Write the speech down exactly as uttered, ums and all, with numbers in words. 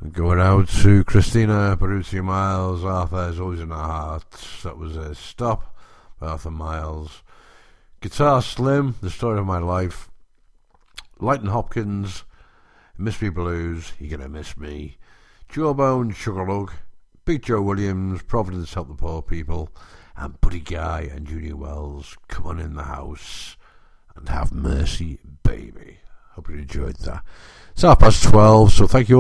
Going out to Christina Peruzzi Miles. Arthur is always in our hearts. That was a Stop by Arthur Miles. Guitar Slim, The Story of My Life. Lighton Hopkins, Miss Me Blues, You're Gonna Miss Me. Jawbone, Sugarlug. Big Joe Williams, Providence Help the Poor People. And Buddy Guy and Junior Wells, Come On In the House and Have Mercy Baby. Hope you enjoyed that. It's half past twelve, so thank you all.